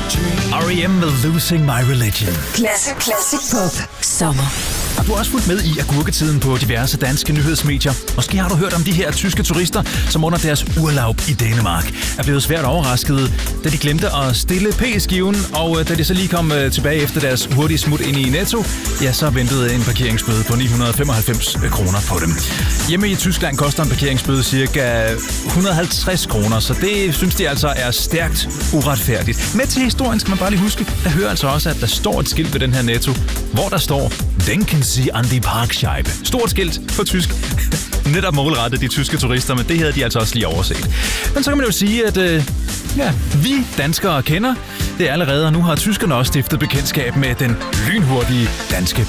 R.E.M. med Losing My Religion. Classic pop. Sommer. Du har også fulgt med i agurketiden på diverse danske nyhedsmedier. Måske har du hørt om de her tyske turister, som under deres urlaub i Dänemark er blevet svært overrasket, da de glemte at stille p-skiven, og da de så lige kom tilbage efter deres hurtige smut ind i Netto, ja, så ventede en parkeringsbøde på 995 kroner på dem. Hjemme i Tyskland koster en parkeringsbøde ca. 150 kroner, så det synes de altså er stærkt uretfærdigt. Med til historien skal man bare lige huske, der hører altså også, at der står et skilt ved den her Netto, hvor der står Denken Sie an die Parkscheibe. Stort skilt på tysk. Netop målrettet de tyske turister, men det havde de altså også lige overset. Men så kan man jo sige, at vi danskere kender det allerede, og nu har tyskerne også stiftet bekendtskab med den lynhurtige danske